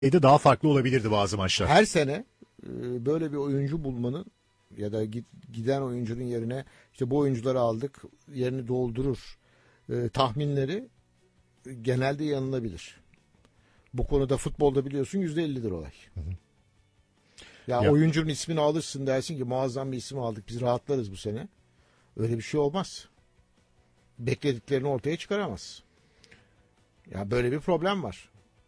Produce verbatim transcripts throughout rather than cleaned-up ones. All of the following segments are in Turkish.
daha farklı olabilirdi bazı maçlar. Her sene e, böyle bir oyuncu bulmanın ya da giden oyuncunun yerine işte bu oyuncuları aldık, yerini doldurur e, tahminleri genelde yanılabilir. Bu konuda futbolda biliyorsun yüzde ellidir olay. Hı hı. Ya, ya oyuncunun ismini alırsın, dersin ki muazzam bir isim aldık, biz rahatlarız bu sene. Öyle bir şey olmaz. Beklediklerini ortaya çıkaramaz. Ya böyle bir problem var.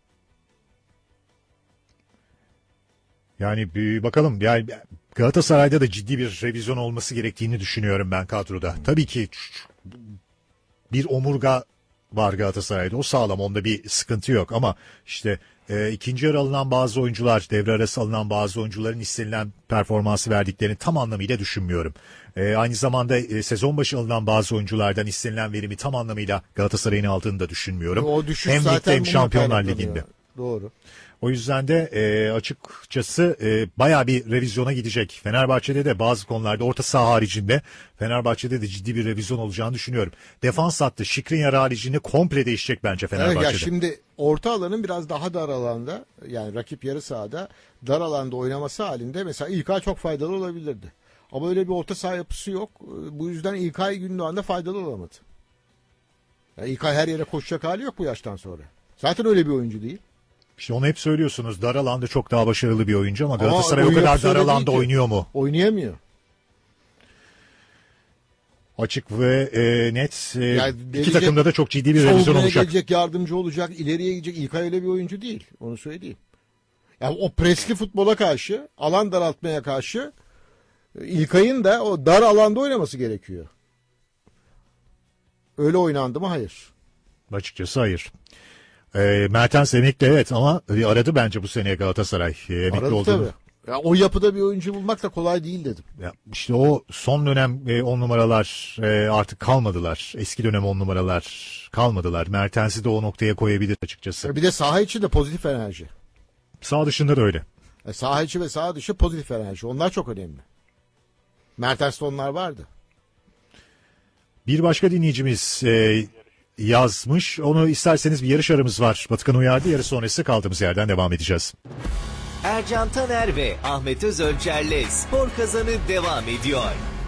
Yani bir bakalım. Yani Galatasaray'da da ciddi bir revizyon olması gerektiğini düşünüyorum ben kadroda. Tabii ki bir omurga var Galatasaray'da. O sağlam. Onda bir sıkıntı yok ama işte e, ikinci yarı alınan bazı oyuncular, devre arası alınan bazı oyuncuların istenilen performansı verdiklerini tam anlamıyla düşünmüyorum. E, aynı zamanda e, sezon başı alınan bazı oyunculardan istenilen verimi tam anlamıyla Galatasaray'ın aldığını da düşünmüyorum. O düşüş hem zaten ligde hem Şampiyonlar Ligi'nde. Doğru. O yüzden de e, açıkçası e, bayağı bir revizyona gidecek. Fenerbahçe'de de bazı konularda orta saha haricinde Fenerbahçe'de de ciddi bir revizyon olacağını düşünüyorum. Defans hattı Skriniar haricinde komple değişecek bence Fenerbahçe'de. Evet, ya şimdi orta alanın biraz daha dar alanda, yani rakip yarı sahada dar alanda oynaması halinde mesela İlkay çok faydalı olabilirdi. Ama öyle bir orta saha yapısı yok. Bu yüzden İlkay Gündoğan'da faydalı olamadı. Yani İlkay her yere koşacak hali yok bu yaştan sonra. Zaten öyle bir oyuncu değil. İşte onu hep söylüyorsunuz. Dar alanda çok daha başarılı bir oyuncu ama Galatasaray o kadar dar alanda oynuyor mu? Oynayamıyor. Açık ve e, net e, yani iki gelecek, takımda da çok ciddi bir revizyon olacak. Gelecek, yardımcı olacak, ileriye gidecek. İlkay öyle bir oyuncu değil. Onu söyleyeyim. Yani o presli futbola karşı, alan daraltmaya karşı İlkay'ın da o dar alanda oynaması gerekiyor. Öyle oynandı mı? Hayır. Açıkçası hayır. E, Mertens emekli evet ama aradı bence bu sene Galatasaray e, emekli aradı olduğunu. Tabii. Ya o yapıda bir oyuncu bulmak da kolay değil dedim. Ya işte o son dönem e, on numaralar e, artık kalmadılar. Eski dönem on numaralar kalmadılar. Mertens'i de o noktaya koyabilir açıkçası. Ya bir de saha içi de pozitif enerji. Saha dışında da öyle. E, saha içi ve saha dışı pozitif enerji. Onlar çok önemli. Mertens'te onlar vardı. Bir başka dinleyicimiz e, yazmış. Onu isterseniz bir yarış aramız var. Batıkan uyardı. Yarış sonrası kaldığımız yerden devam edeceğiz. Ercan Taner ve Ahmet Özölçer'le Spor Kazanı devam ediyor.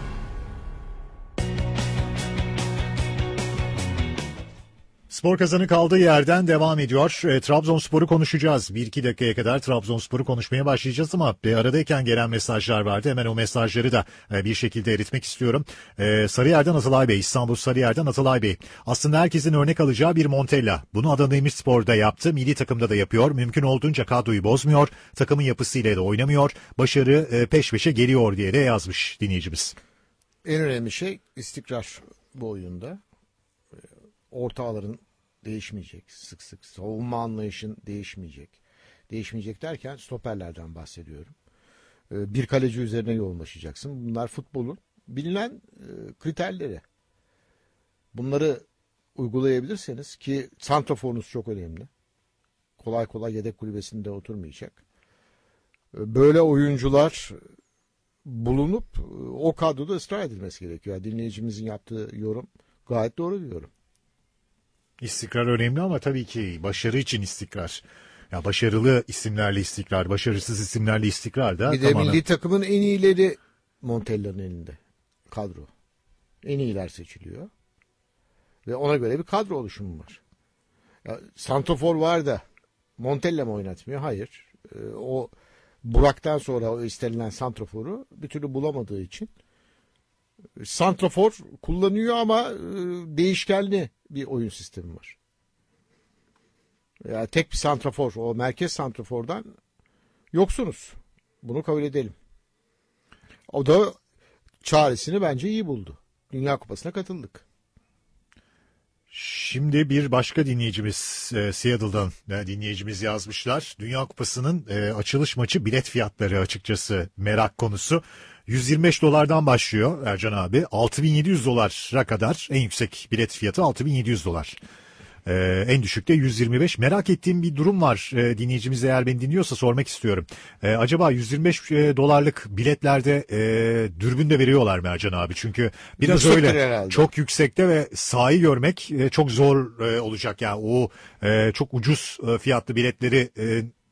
Spor Kazanı kaldığı yerden devam ediyor. E, Trabzonspor'u konuşacağız. Bir iki dakikaya kadar Trabzonspor'u konuşmaya başlayacağız ama e, aradayken gelen mesajlar vardı. Hemen o mesajları da e, bir şekilde eritmek istiyorum. E, Sarıyer'den Atılay Bey, İstanbul Sarıyer'den Atılay Bey. Aslında herkesin örnek alacağı bir Montella. Bunu Adana Demirspor'da yaptı. Milli takımda da yapıyor. Mümkün olduğunca kadroyu bozmuyor. Takımın yapısıyla da oynamıyor. Başarı e, peş peşe geliyor diye de yazmış dinleyicimiz. En önemli şey istikrar bu oyunda. Orta alanın değişmeyecek sık sık. Savunma anlayışın değişmeyecek. Değişmeyecek derken stoperlerden bahsediyorum. Bir kaleci üzerine yoğunlaşacaksın. Bunlar futbolun bilinen kriterleri. Bunları uygulayabilirseniz ki santraforunuz çok önemli. Kolay kolay yedek kulübesinde oturmayacak. Böyle oyuncular bulunup o kadroda ısrar edilmesi gerekiyor. Dinleyicimizin yaptığı yorum gayet doğru bir yorum. İstikrar önemli ama tabii ki başarı için istikrar. Ya başarılı isimlerle istikrar, başarısız isimlerle istikrar da bir de tamamen... milli takımın en iyileri Montella'nın elinde. Kadro. En iyiler seçiliyor. Ve ona göre bir kadro oluşumu var. Ya, santrafor var da Montella mı oynatmıyor? Hayır. Ee, o Burak'tan sonra o istenilen santraforu bir türlü bulamadığı için santrafor kullanıyor ama e, değişkenli bir oyun sistemi var. Yani tek bir santrafor, o merkez santrafordan yoksunuz. Bunu kabul edelim. O da çaresini bence iyi buldu. Dünya Kupası'na katıldık. Şimdi bir başka dinleyicimiz e, Seattle'dan e, dinleyicimiz yazmışlar. Dünya Kupası'nın e, açılış maçı bilet fiyatları açıkçası merak konusu. yüz yirmi beş dolardan başlıyor Ercan abi. altı bin yedi yüz dolara kadar en yüksek bilet fiyatı altı bin yedi yüz dolar. Ee, en düşükte yüz yirmi beş. Merak ettiğim bir durum var. Ee, dinleyicimiz eğer beni dinliyorsa sormak istiyorum. Ee, acaba yüz yirmi beş e, dolarlık biletlerde e, dürbün de veriyorlar mı Ercan abi? Çünkü biraz Yüksektir öyle herhalde. Çok yüksekte ve sahayı görmek e, çok zor e, olacak. Yani o e, çok ucuz e, fiyatlı biletleri e,